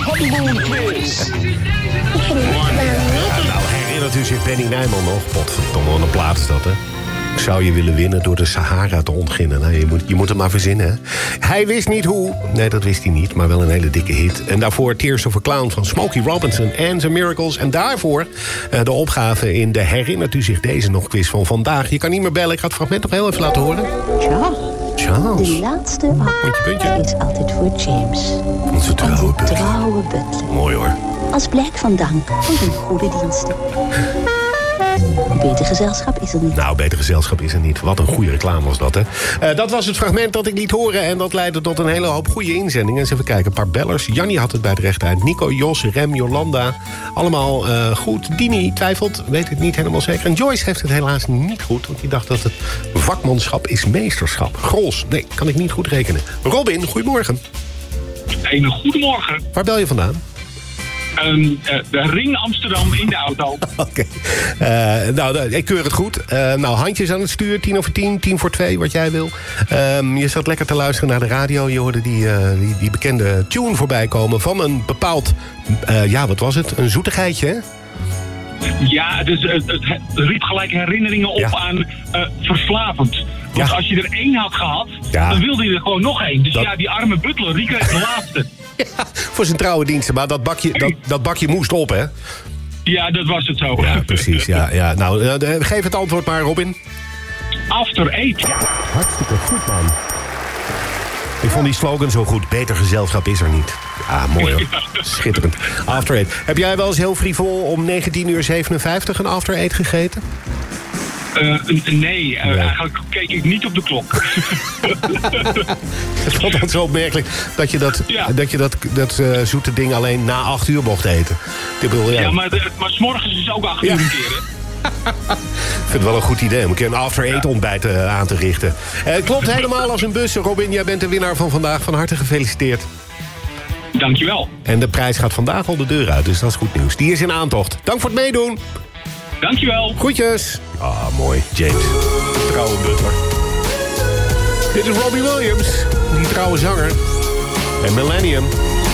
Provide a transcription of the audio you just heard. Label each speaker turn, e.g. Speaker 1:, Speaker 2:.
Speaker 1: Hobbyboom-quiz.
Speaker 2: Nou, herinnert u zich Benny Nijman nog? Potverdomme, wat een plaat is dat, hè? Ik zou je willen winnen door de Sahara te ontginnen. Nou, je moet het maar verzinnen, hè? Hij wist niet hoe. Nee, dat wist hij niet, maar wel een hele dikke hit. En daarvoor Tears of a Clown van Smokey Robinson en The Miracles. En daarvoor de opgave in de Herinnert u zich deze nog quiz van vandaag. Je kan niet meer bellen, ik ga het fragment nog heel even laten horen. Charles.
Speaker 3: De laatste
Speaker 2: puntje.
Speaker 3: is altijd voor James.
Speaker 2: Onze trouwe butler.
Speaker 3: Trouwe butler.
Speaker 2: Mooi hoor.
Speaker 3: Als blijk van dank voor zijn goede diensten. Beter gezelschap is er niet.
Speaker 2: Nou, beter gezelschap is er niet. Wat een goede reclame was dat, hè? Dat was het fragment dat ik liet horen. En dat leidde tot een hele hoop goede inzendingen. Eens even kijken, een paar bellers. Jannie had het bij het recht uit. Nico, Jos, Rem, Jolanda. Allemaal goed. Dini twijfelt, weet het niet helemaal zeker. En Joyce heeft het helaas niet goed. Want die dacht dat het vakmanschap is meesterschap. Grols, nee, kan ik niet goed rekenen. Robin, goedemorgen.
Speaker 4: Een goedemorgen.
Speaker 2: Waar bel je vandaan?
Speaker 4: De Ring Amsterdam in de auto.
Speaker 2: Oké. Nou, ik keur het goed. Nou, handjes aan het stuur, 10:10, 2:10, wat jij wil. Je zat lekker te luisteren naar de radio. Je hoorde die bekende tune voorbij komen van een bepaald... wat was het? Een zoetigheidje, hè?
Speaker 4: Ja, dus het riep gelijk herinneringen op aan verslavend. Want als je er 1 had gehad, dan wilde je er gewoon nog 1. Dus die arme butler, die kreeg de laatste.
Speaker 2: Ja, voor zijn trouwe diensten. Maar dat bakje moest op, hè?
Speaker 4: Ja, dat was het zo.
Speaker 2: Ja, precies. Ja. Nou, geef het antwoord maar, Robin.
Speaker 4: After Eight.
Speaker 2: Ja, hartstikke goed, man. Ik vond die slogan zo goed. Beter gezelschap is er niet. Ja, mooi hoor. Schitterend. After Eight. Heb jij wel eens heel frivol om 19:57 een After Eight gegeten?
Speaker 4: Nee, eigenlijk keek ik niet op de klok.
Speaker 2: Het is altijd zo opmerkelijk dat je dat zoete ding alleen na 8 uur mocht eten. Ik bedoel,
Speaker 4: ja, maar 's morgens is ook 8 uur een keer, hè?
Speaker 2: Ik vind het wel een goed idee om een keer een after-eat ontbijt aan te richten. Klopt helemaal als een bus. Robin, jij bent de winnaar van vandaag. Van harte gefeliciteerd.
Speaker 4: Dankjewel.
Speaker 2: En de prijs gaat vandaag al de deur uit, dus dat is goed nieuws. Die is in aantocht. Dank voor het meedoen.
Speaker 4: Dankjewel.
Speaker 2: Groetjes. Ah, mooi. James. Trouwe butler. Dit is Robbie Williams. Die trouwe zanger. En Millennium.